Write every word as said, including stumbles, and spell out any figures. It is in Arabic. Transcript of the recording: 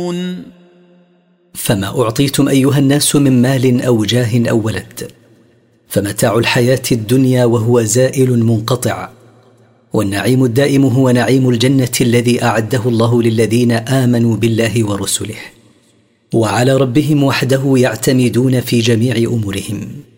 فما أعطيتم أيها الناس من مال أو جاه أو ولد، فمتاع الحياة الدنيا وهو زائل منقطع، والنعيم الدائم هو نعيم الجنة الذي أعده الله للذين آمنوا بالله ورسله، وعلى ربهم وحده يعتمدون في جميع أمورهم.